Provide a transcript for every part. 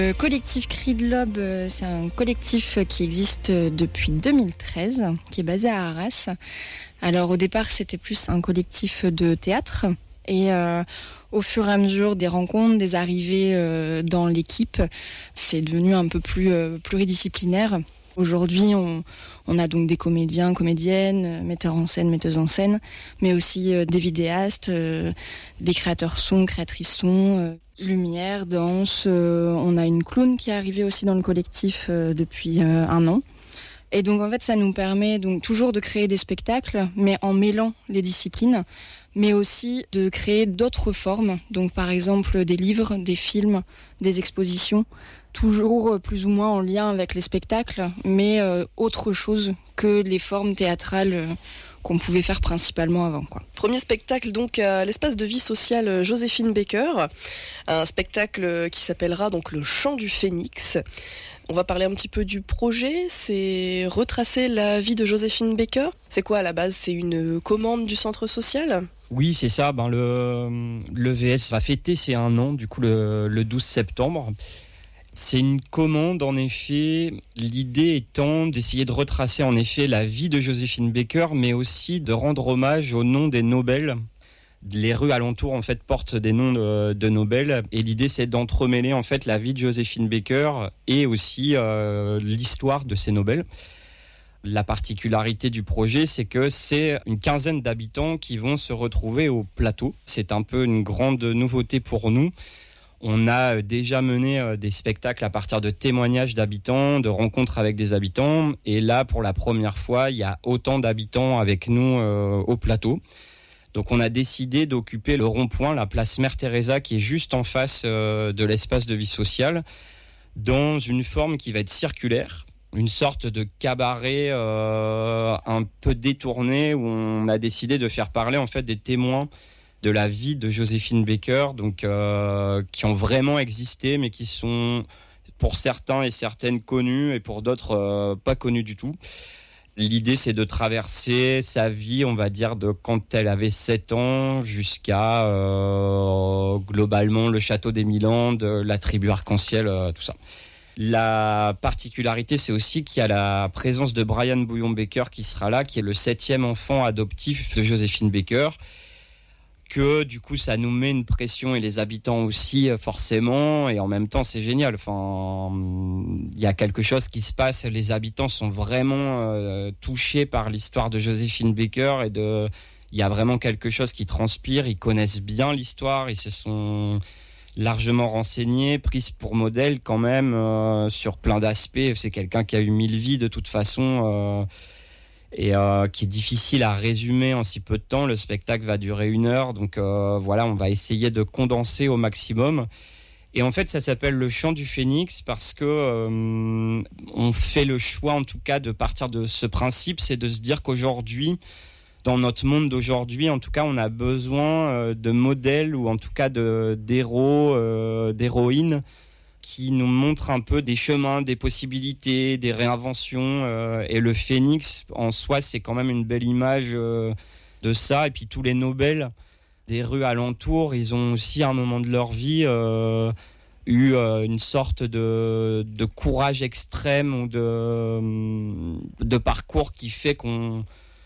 Le collectif Cri de l'Aube, c'est un collectif qui existe depuis 2013, qui est basé à Arras. Alors au départ, c'était plus un collectif de théâtre et au fur et à mesure des rencontres, des arrivées dans l'équipe, c'est devenu un peu plus pluridisciplinaire. Aujourd'hui, on a donc des comédiens, comédiennes, metteurs en scène, metteuses en scène, mais aussi des vidéastes, des créateurs son, créatrices son, lumière, danse. On a une clown qui est arrivée aussi dans le collectif depuis 1 an. Et donc en fait, ça nous permet donc toujours de créer des spectacles, mais en mêlant les disciplines, mais aussi de créer d'autres formes. Donc par exemple des livres, des films, des expositions, toujours plus ou moins en lien avec les spectacles, mais autre chose que les formes théâtrales qu'on pouvait faire principalement avant, quoi. Premier spectacle donc à l'espace de vie sociale Joséphine Baker, un spectacle qui s'appellera donc Le Chant du Phénix. On va parler un petit peu du projet, c'est retracer la vie de Joséphine Baker. C'est quoi à la base ? C'est une commande du centre social ? Oui, c'est ça. Le VS va fêter ses 1 an, du coup le 12 septembre. C'est une commande, en effet, l'idée étant d'essayer de retracer en effet la vie de Joséphine Baker, mais aussi de rendre hommage au nom des Nobel. Les rues alentours en fait portent des noms de Nobel, et l'idée c'est d'entremêler en fait la vie de Joséphine Baker et aussi l'histoire de ces Nobel. La particularité du projet, c'est que c'est une 15aine d'habitants qui vont se retrouver au plateau. C'est un peu une grande nouveauté pour nous. On a déjà mené des spectacles à partir de témoignages d'habitants, de rencontres avec des habitants. Et là, pour la première fois, il y a autant d'habitants avec nous au plateau. Donc on a décidé d'occuper le rond-point, la place Mère Teresa, qui est juste en face de l'espace de vie sociale, dans une forme qui va être circulaire, une sorte de cabaret un peu détourné, où on a décidé de faire parler en fait des témoins de la vie de Joséphine Baker, donc qui ont vraiment existé, mais qui sont pour certains et certaines connus, et pour d'autres pas connus du tout. L'idée, c'est de traverser sa vie, on va dire, de quand elle avait 7 ans jusqu'à globalement le château des Milandes, la tribu arc-en-ciel, tout ça. La particularité, c'est aussi qu'il y a la présence de Brian Bouillon Baker qui sera là, qui est le 7e enfant adoptif de Joséphine Baker. Que du coup ça nous met une pression, et les habitants aussi forcément, et en même temps c'est génial. Enfin, il y a quelque chose qui se passe, les habitants sont vraiment touchés par l'histoire de Joséphine Baker, il y a vraiment quelque chose qui transpire. Ils connaissent bien l'histoire, ils se sont largement renseignés, pris pour modèle quand même sur plein d'aspects. C'est quelqu'un qui a eu 1000 vies de toute façon, et qui est difficile à résumer en si peu de temps. Le spectacle va durer 1 heure, donc voilà, on va essayer de condenser au maximum. Et en fait, ça s'appelle Le Chant du Phénix parce que on fait le choix, en tout cas, de partir de ce principe, c'est de se dire qu'aujourd'hui, dans notre monde d'aujourd'hui, en tout cas, on a besoin de modèles, ou en tout cas d'héros, d'héroïnes, qui nous montre un peu des chemins, des possibilités, des réinventions. Et le phénix, en soi, c'est quand même une belle image de ça. Et puis tous les Nobel des rues alentours, ils ont aussi, à un moment de leur vie, eu une sorte de courage extrême, ou de parcours qui fait qu'on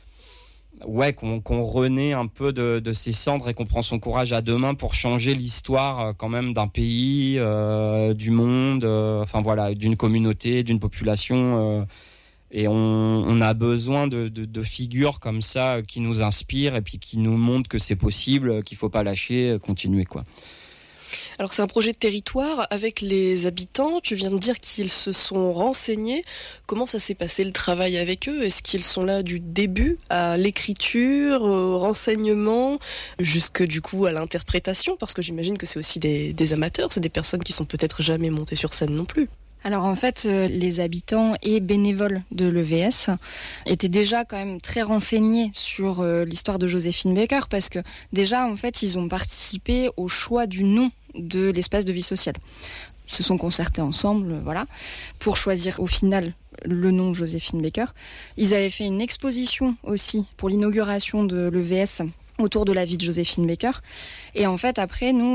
renaît un peu de ses cendres, et qu'on prend son courage à 2 mains pour changer l'histoire quand même d'un pays, du monde, enfin voilà, d'une communauté, d'une population. Et on a besoin de figures comme ça qui nous inspirent, et puis qui nous montrent que c'est possible, qu'il ne faut pas lâcher, continuer, quoi. Alors c'est un projet de territoire avec les habitants. Tu viens de dire qu'ils se sont renseignés. Comment ça s'est passé le travail avec eux ? Est-ce qu'ils sont là du début à l'écriture, au renseignement, jusque du coup à l'interprétation ? Parce que j'imagine que c'est aussi des amateurs, c'est des personnes qui sont peut-être jamais montées sur scène non plus. Alors en fait, les habitants et bénévoles de l'EVS étaient déjà quand même très renseignés sur l'histoire de Joséphine Baker, parce que déjà en fait ils ont participé au choix du nom de l'espace de vie sociale. Ils se sont concertés ensemble, voilà, pour choisir au final le nom Joséphine Baker. Ils avaient fait une exposition aussi pour l'inauguration de l'EVS autour de la vie de Joséphine Baker. Et en fait après nous, le travail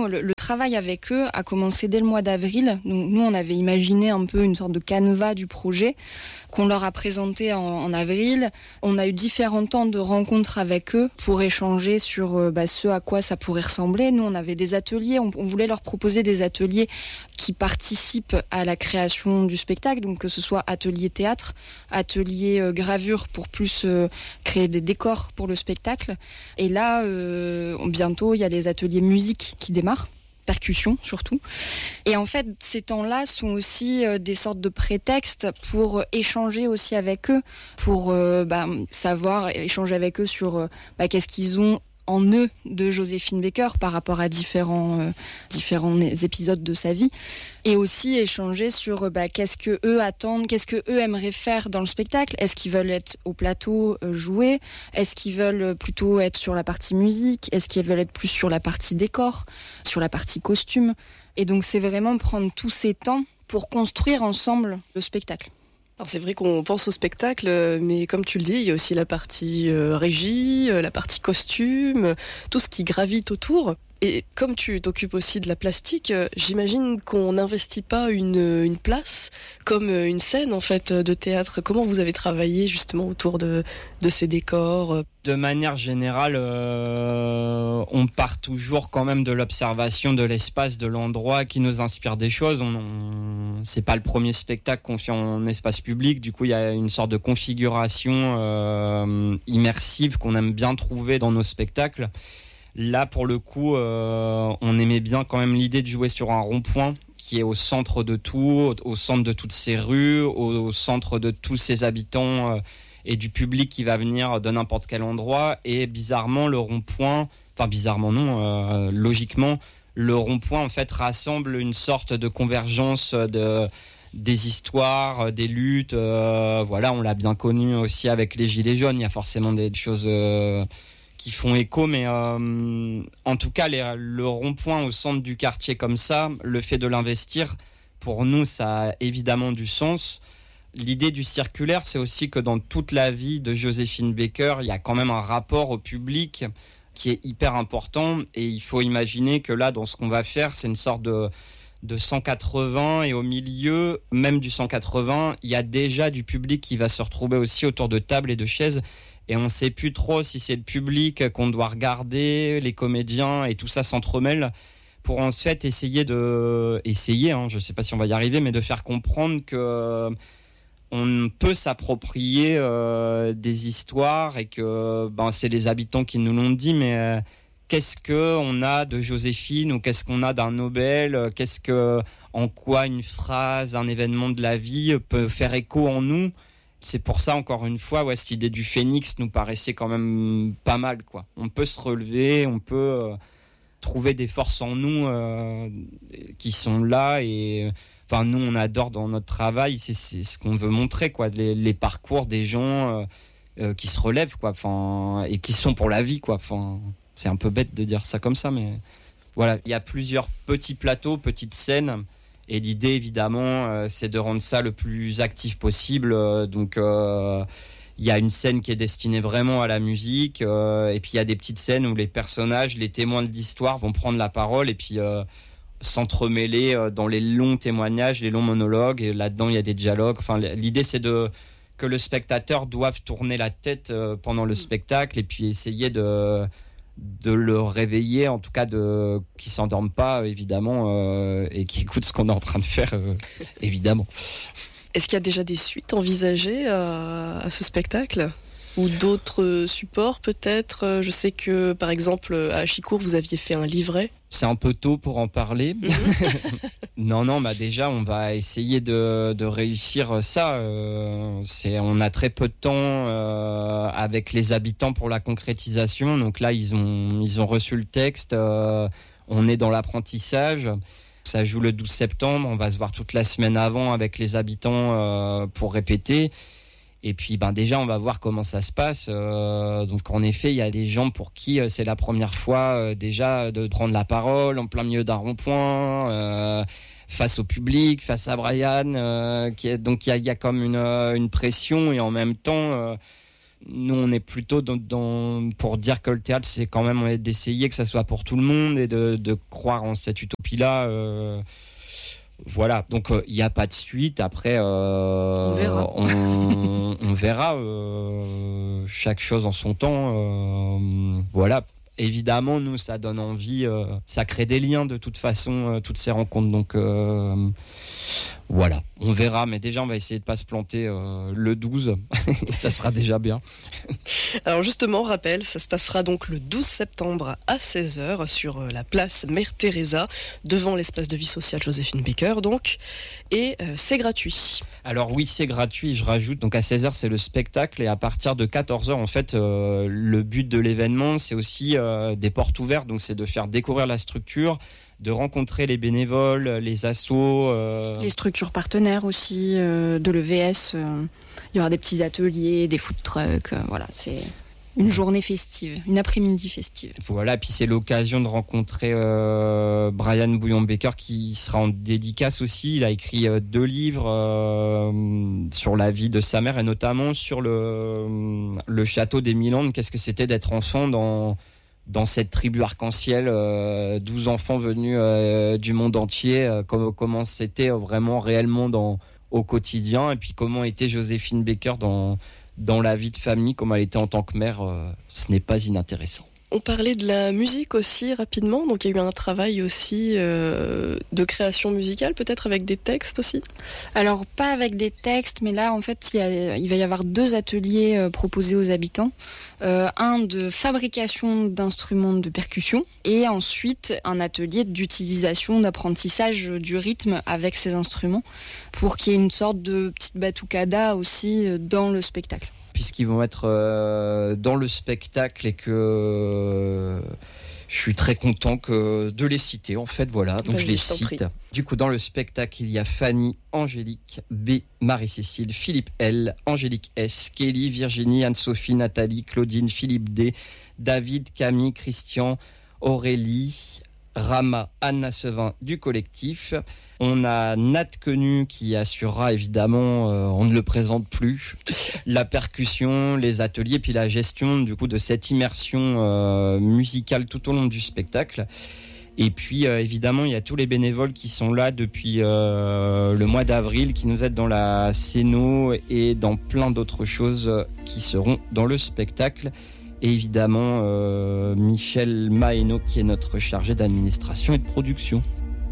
travail avec eux a commencé dès le mois d'avril. Donc, nous, on avait imaginé un peu une sorte de canevas du projet qu'on leur a présenté en avril. On a eu différents temps de rencontres avec eux pour échanger sur ce à quoi ça pourrait ressembler. Nous, on avait des ateliers. On voulait leur proposer des ateliers qui participent à la création du spectacle. Donc, que ce soit atelier théâtre, atelier gravure pour plus créer des décors pour le spectacle. Et là, bientôt, il y a les ateliers musique qui démarrent, percussion surtout. Et en fait, ces temps-là sont aussi des sortes de prétextes pour échanger aussi avec eux, pour savoir échanger avec eux sur qu'est-ce qu'ils ont en eux de Joséphine Baker par rapport à différents épisodes de sa vie, et aussi échanger sur qu'est-ce que eux attendent, qu'est-ce que eux aimeraient faire dans le spectacle. Est-ce qu'ils veulent être au plateau jouer? Est-ce qu'ils veulent plutôt être sur la partie musique? Est-ce qu'ils veulent être plus sur la partie décor, sur la partie costume? Et donc c'est vraiment prendre tous ces temps pour construire ensemble le spectacle. Alors c'est vrai qu'on pense au spectacle, mais comme tu le dis, il y a aussi la partie régie, la partie costume, tout ce qui gravite autour. Et comme tu t'occupes aussi de la plastique, j'imagine qu'on n'investit pas une place comme une scène en fait de théâtre. Comment vous avez travaillé justement autour de ces décors? De manière générale, on part toujours quand même de l'observation de l'espace, de l'endroit qui nous inspire des choses. C'est pas le premier spectacle qu'on fait en espace public. Du coup, il y a une sorte de configuration immersive qu'on aime bien trouver dans nos spectacles. Là, pour le coup, on aimait bien quand même l'idée de jouer sur un rond-point qui est au centre de tout, au centre de toutes ces rues, au centre de tous ces habitants et du public qui va venir de n'importe quel endroit. Et bizarrement, le rond-point, enfin bizarrement non, logiquement, le rond-point en fait rassemble une sorte de convergence des histoires, des luttes. Voilà, on l'a bien connu aussi avec les Gilets jaunes. Il y a forcément des choses qui font écho, mais en tout cas, le rond-point au centre du quartier comme ça, le fait de l'investir, pour nous, ça a évidemment du sens. L'idée du circulaire, c'est aussi que dans toute la vie de Joséphine Baker, il y a quand même un rapport au public qui est hyper important, et il faut imaginer que là, dans ce qu'on va faire, c'est une sorte de 180, et au milieu, même du 180, il y a déjà du public qui va se retrouver aussi autour de tables et de chaises. Et on ne sait plus trop si c'est le public qu'on doit regarder, les comédiens, et tout ça s'entremêle pour en fait essayer, je ne sais pas si on va y arriver, mais de faire comprendre que on peut s'approprier des histoires, et que c'est les habitants qui nous l'ont dit, mais qu'est-ce qu'on a de Joséphine, ou qu'est-ce qu'on a d'un Nobel, en quoi une phrase, un événement de la vie peut faire écho en nous. C'est pour ça, encore une fois, cette idée du phénix nous paraissait quand même pas mal, quoi. On peut se relever, on peut trouver des forces en nous qui sont là. Et enfin, nous, on adore dans notre travail, c'est ce qu'on veut montrer, quoi. Les parcours des gens qui se relèvent, quoi. Enfin, et qui sont pour la vie, quoi. Enfin, c'est un peu bête de dire ça comme ça, mais voilà. Il y a plusieurs petits plateaux, petites scènes. Et l'idée, évidemment, c'est de rendre ça le plus actif possible. Donc, il y a une scène qui est destinée vraiment à la musique. Et puis, il y a des petites scènes où les personnages, les témoins de l'histoire vont prendre la parole et puis s'entremêler dans les longs témoignages, les longs monologues. Et là-dedans, il y a des dialogues. Enfin, l'idée, c'est que le spectateur doive tourner la tête pendant le spectacle et puis essayer de le réveiller, en tout cas qu'il ne s'endorme pas, évidemment, et qu'il écoute ce qu'on est en train de faire, évidemment. Est-ce qu'il y a déjà des suites envisagées à ce spectacle ? Ou d'autres supports peut-être? Je sais que par exemple à Achicourt vous aviez fait un livret. C'est un peu tôt pour en parler. Non, déjà on va essayer de réussir ça. On a très peu de temps avec les habitants pour la concrétisation. Donc là ils ont reçu le texte. On est dans l'apprentissage. Ça joue le 12 septembre. On va se voir toute la semaine avant avec les habitants pour répéter. Et puis déjà on va voir comment ça se passe. Donc en effet il y a des gens pour qui c'est la première fois déjà de prendre la parole en plein milieu d'un rond-point face au public, face à Brian. Donc il y a comme une pression, et en même temps Nous, on est plutôt pour dire que le théâtre, c'est quand même d'essayer que ça soit pour tout le monde et de croire en cette utopie-là. Voilà, donc il n'y a pas de suite. Après, on verra. On verra chaque chose en son temps. Voilà. Évidemment, nous, ça donne envie, ça crée des liens de toute façon, toutes ces rencontres. Donc voilà, on verra. Mais déjà, on va essayer de ne pas se planter le 12. Ça sera déjà bien. Alors justement, rappel, ça se passera donc le 12 septembre à 16h sur la place Mère Teresa, devant l'espace de vie sociale Joséphine Baker donc. Et c'est gratuit. Alors oui, c'est gratuit. Je rajoute, donc à 16h, c'est le spectacle. Et à partir de 14h, en fait, le but de l'événement, c'est aussi des portes ouvertes. Donc c'est de faire découvrir la structure, de rencontrer les bénévoles, les assos. Les structures partenaires aussi, de l'EVS. Il y aura des petits ateliers, des food trucks. Voilà, c'est une journée festive, une après-midi festive. Voilà, puis c'est l'occasion de rencontrer Brian Bouillon-Baker qui sera en dédicace aussi. Il a écrit 2 livres sur la vie de sa mère et notamment sur le château des Milandes. Qu'est-ce que c'était d'être enfant dans cette tribu arc-en-ciel, 12 enfants venus du monde entier, comment c'était vraiment réellement au quotidien, et puis comment était Joséphine Baker dans la vie de famille, comment elle était en tant que mère, ce n'est pas inintéressant. On parlait de la musique aussi rapidement, donc il y a eu un travail aussi de création musicale, peut-être avec des textes aussi. Alors pas avec des textes, mais là en fait il va y avoir 2 ateliers proposés aux habitants. Un de fabrication d'instruments de percussion et ensuite un atelier d'utilisation, d'apprentissage du rythme avec ces instruments pour qu'il y ait une sorte de petite batucada aussi dans le spectacle. Puisqu'ils vont être dans le spectacle et que je suis très content de les citer, en fait, voilà, donc je les cite. Du coup, dans le spectacle, il y a Fanny, Angélique B, Marie-Cécile, Philippe L, Angélique S, Kelly, Virginie, Anne-Sophie, Nathalie, Claudine, Philippe D, David, Camille, Christian, Aurélie, Rama, Anna Sevin du collectif. On a Nat Quenu qui assurera évidemment, on ne le présente plus, la percussion, les ateliers, puis la gestion du coup de cette immersion musicale tout au long du spectacle. Et puis évidemment, il y a tous les bénévoles qui sont là depuis le mois d'avril, qui nous aident dans la scéno et dans plein d'autres choses qui seront dans le spectacle. Et évidemment, Michel Maeno qui est notre chargé d'administration et de production.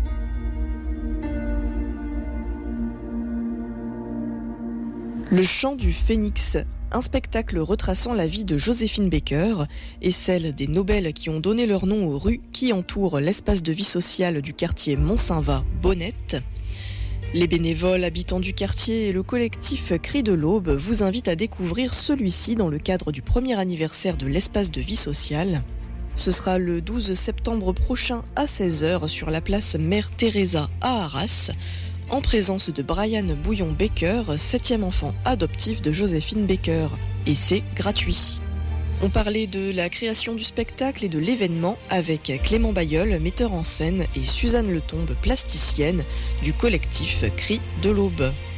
Le chant du phénix, un spectacle retraçant la vie de Joséphine Baker et celle des Nobel qui ont donné leur nom aux rues qui entourent l'espace de vie sociale du quartier Mont-Saint-Va-Bonnette. Les bénévoles habitants du quartier et le collectif Cris de l'Aube vous invitent à découvrir celui-ci dans le cadre du premier anniversaire de l'espace de vie sociale. Ce sera le 12 septembre prochain à 16h sur la place Mère Teresa à Arras, en présence de Brian Bouillon-Baker, 7e enfant adoptif de Joséphine Baker. Et c'est gratuit. On parlait de la création du spectacle et de l'événement avec Clément Bayeul, metteur en scène, et Suzanne Letombe, plasticienne, du collectif Cris de l'Aube.